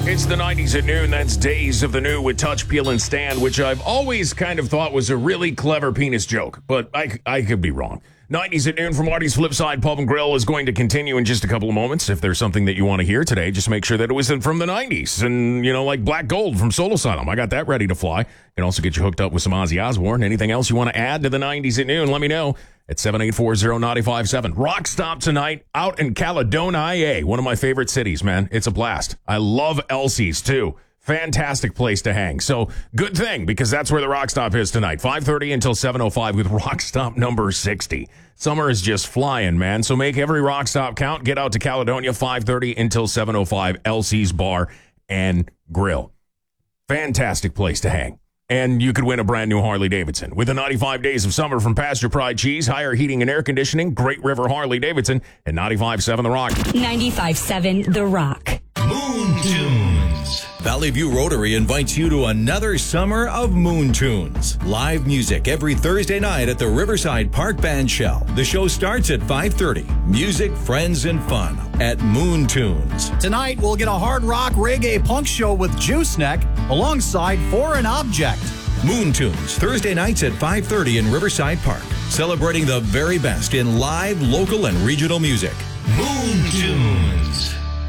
It's the 90s at noon. That's Days of the New with Touch, Peel, and Stand, which I've always kind of thought was a really clever penis joke, but I could be wrong. 90s at noon from Marty's Flipside Pub and Grill is going to continue in just a couple of moments. If there's something that you want to hear today, just make sure that it was from the 90s. And, like Black Gold from Soul Asylum. I got that ready to fly. Can also get you hooked up with some Ozzy Osbourne. Anything else you want to add to the 90s at noon, let me know at 7840957. Rock Stop tonight out in Caledonia, one of my favorite cities, man. It's a blast. I love Elsie's, too. Fantastic place to hang. So good thing, because that's where the Rock Stop is tonight. 5:30 until 7:05 with Rock Stop number 60. Summer is just flying, man. So make every Rock Stop count. Get out to Caledonia, 5:30 until 7:05. Elsie's Bar and Grill. Fantastic place to hang. And you could win a brand new Harley Davidson. With the 95 days of summer from Pasture Pride Cheese, higher heating and air conditioning, Great River Harley Davidson, and 95.7 The Rock. 95.7 The Rock. Moon Tunes. Valley View Rotary invites you to another summer of Moon Tunes. Live music every Thursday night at the Riverside Park Band Shell. The show starts at 5:30. Music, friends, and fun at Moon Tunes. Tonight, we'll get a hard rock reggae punk show with Juice Neck alongside Foreign Object. Moon Tunes, Thursday nights at 5:30 in Riverside Park. Celebrating the very best in live, local, and regional music. Moon Tunes.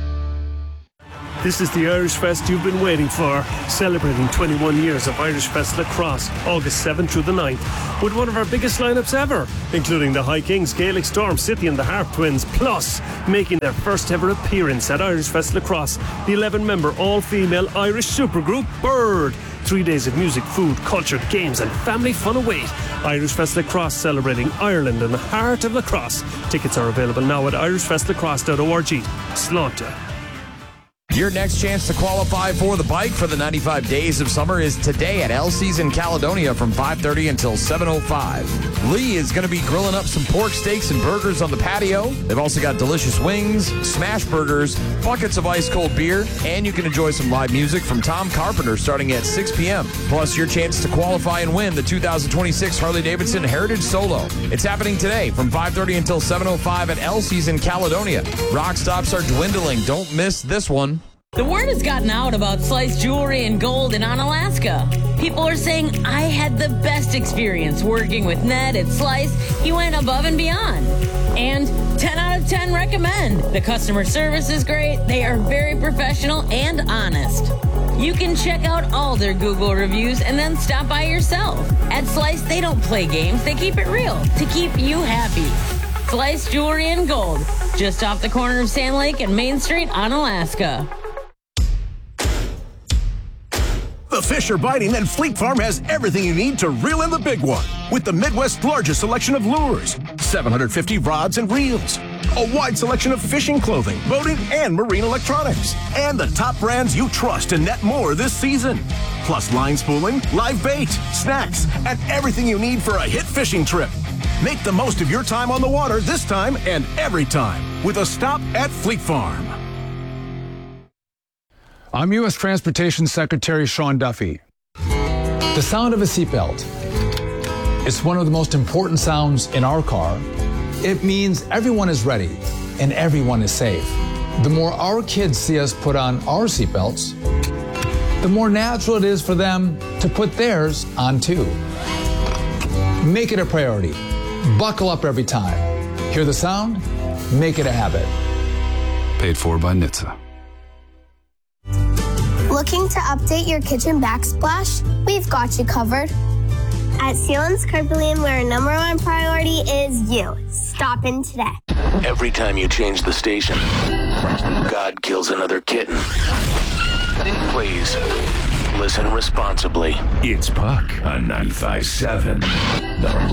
This is the Irish Fest you've been waiting for, celebrating 21 years of Irish Fest Lacrosse, August 7th through the 9th, with one of our biggest lineups ever, including the High Kings, Gaelic Storm, City and the Harp Twins, plus making their first ever appearance at Irish Fest Lacrosse, the 11-member all-female Irish supergroup Bird. 3 days of music, food, culture, games and family fun await. Irish Fest Lacrosse, celebrating Ireland in the heart of lacrosse. Tickets are available now at irishfestlacrosse.org. Slánta. Your next chance to qualify for the bike for the 95 days of summer is today at Elsie's in Caledonia from 5:30 until 7:05. Lee is going to be grilling up some pork steaks and burgers on the patio. They've also got delicious wings, smash burgers, buckets of ice cold beer, and you can enjoy some live music from Tom Carpenter starting at 6 p.m. Plus your chance to qualify and win the 2026 Harley-Davidson Heritage Solo. It's happening today from 5:30 until 7:05 at Elsie's in Caledonia. Rock stops are dwindling. Don't miss this one. The word has gotten out about Slice Jewelry and Gold in Onalaska. People are saying I had the best experience working with Ned at Slice. He went above and beyond. And 10 out of 10 recommend. The customer service is great. They are very professional and honest. You can check out all their Google reviews and then stop by yourself. At Slice, they don't play games. They keep it real to keep you happy. Slice Jewelry and Gold, just off the corner of Sand Lake and Main Street, Onalaska. The fish are biting, and Fleet Farm has everything you need to reel in the big one. With the Midwest's largest selection of lures, 750 rods and reels, a wide selection of fishing clothing, boating, and marine electronics, and the top brands you trust to net more this season. Plus line spooling, live bait, snacks, and everything you need for a hit fishing trip. Make the most of your time on the water this time and every time with a stop at Fleet Farm. I'm U.S. Transportation Secretary Sean Duffy. The sound of a seatbelt. It's one of the most important sounds in our car. It means everyone is ready and everyone is safe. The more our kids see us put on our seatbelts, the more natural it is for them to put theirs on too. Make it a priority. Buckle up every time. Hear the sound? Make it a habit. Paid for by NHTSA. Looking to update your kitchen backsplash? We've got you covered. At Sealands Carpelian, where our number one priority is you. Stop in today. Every time you change the station, God kills another kitten. Please, listen responsibly. It's Puck on 95.7 The